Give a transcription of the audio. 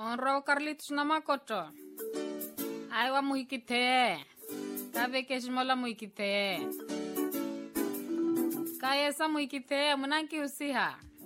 Onro Carlitos na makoto. Aiwa muhikite. Kave keshimola muhikite. Kaya sa muhikite munanki usiha.